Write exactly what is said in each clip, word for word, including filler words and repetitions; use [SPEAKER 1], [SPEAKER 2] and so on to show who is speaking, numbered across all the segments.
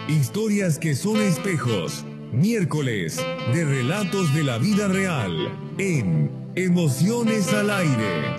[SPEAKER 1] Historias que son espejos. Miércoles de relatos de la vida real en Emociones al Aire.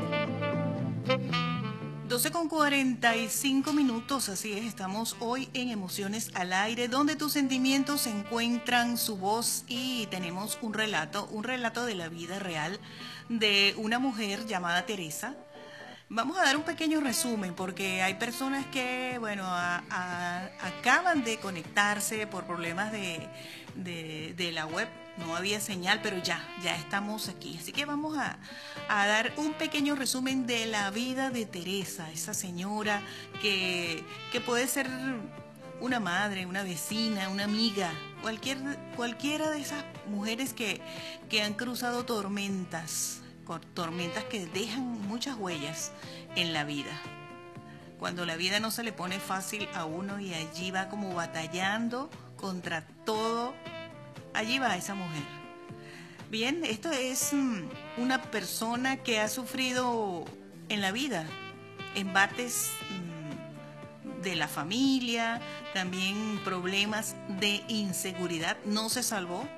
[SPEAKER 2] doce con cuarenta y cinco minutos, así es, estamos hoy en Emociones al Aire, donde tus sentimientos encuentran su voz y tenemos un relato, un relato de la vida real de una mujer llamada Teresa. Vamos a dar un pequeño resumen porque hay personas que, bueno, a, a, acaban de conectarse por problemas de, de, de la web. No había señal, pero ya, ya estamos aquí. Así que vamos a, a dar un pequeño resumen de la vida de Teresa, esa señora que, que puede ser una madre, una vecina, una amiga, cualquier, cualquiera de esas mujeres que, que han cruzado tormentas. Tormentas que dejan muchas huellas en la vida. Cuando la vida no se le pone fácil a uno y allí va como batallando contra todo, allí va esa mujer. Bien, esto es una persona que ha sufrido en la vida embates de la familia, también problemas de inseguridad. No se salvó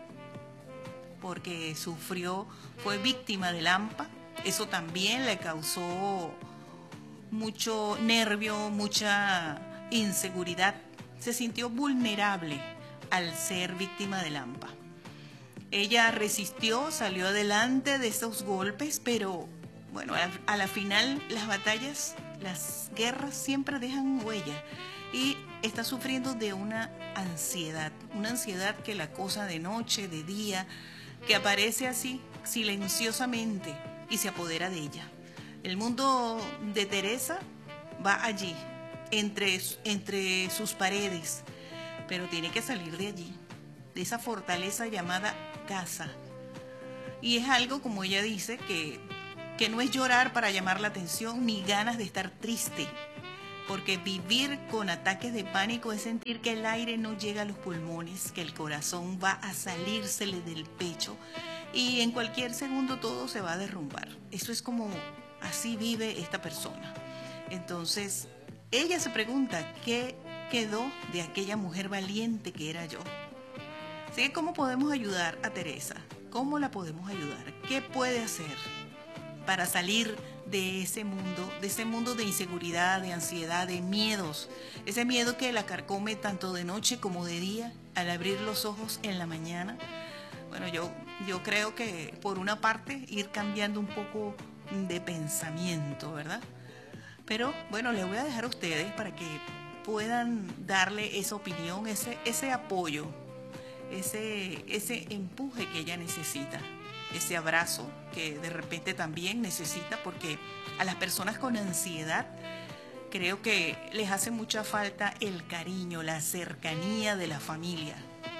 [SPEAKER 2] porque sufrió, fue víctima del hampa. Eso también le causó mucho nervio, mucha inseguridad. Se sintió vulnerable al ser víctima del hampa. Ella resistió, salió adelante de esos golpes, pero bueno, a, a la final las batallas, las guerras siempre dejan huella. Y está sufriendo de una ansiedad, una ansiedad que la acosa de noche, de día, que aparece así silenciosamente y se apodera de ella. El mundo de Teresa va allí, entre, entre sus paredes, pero tiene que salir de allí, de esa fortaleza llamada casa. Y es algo, como ella dice, que, que no es llorar para llamar la atención ni ganas de estar triste, porque vivir con ataques de pánico es sentir que el aire no llega a los pulmones, que el corazón va a salírsele del pecho y en cualquier segundo todo se va a derrumbar. Eso es como así vive esta persona. Entonces, ella se pregunta, ¿qué quedó de aquella mujer valiente que era yo? Así que, ¿cómo podemos ayudar a Teresa? ¿Cómo la podemos ayudar? ¿Qué puede hacer para salir de ese mundo, de ese mundo de inseguridad, de ansiedad, de miedos? Ese miedo que la carcome tanto de noche como de día, al abrir los ojos en la mañana. Bueno, yo, yo creo que por una parte ir cambiando un poco de pensamiento, ¿verdad? Pero bueno, les voy a dejar a ustedes para que puedan darle esa opinión, ese, ese apoyo, ese, ese empuje que ella necesita. Ese abrazo que de repente también necesita, porque a las personas con ansiedad creo que les hace mucha falta el cariño, la cercanía de la familia.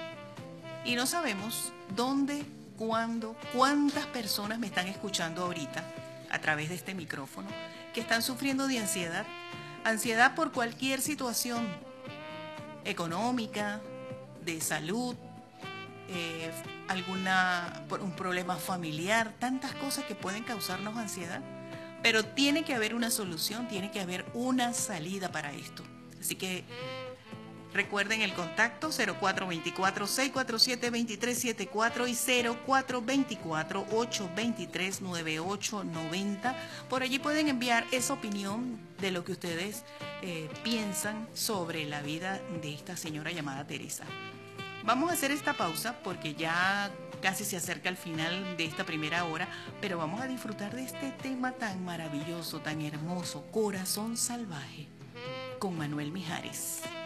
[SPEAKER 2] Y no sabemos dónde, cuándo, cuántas personas me están escuchando ahorita a través de este micrófono que están sufriendo de ansiedad. Ansiedad por cualquier situación económica, de salud, Eh, alguna un problema familiar, tantas cosas que pueden causarnos ansiedad, pero tiene que haber una solución, tiene que haber una salida para esto. Así que recuerden el contacto cero cuatro dos cuatro, seis cuatro siete, dos tres siete cuatro y cero cuatro dos cuatro, ocho dos tres, nueve ocho nueve cero. Por allí pueden enviar esa opinión de lo que ustedes eh, piensan sobre la vida de esta señora llamada Teresa. Vamos a hacer esta pausa porque ya casi se acerca el final de esta primera hora, pero vamos a disfrutar de este tema tan maravilloso, tan hermoso, Corazón Salvaje, con Manuel Mijares.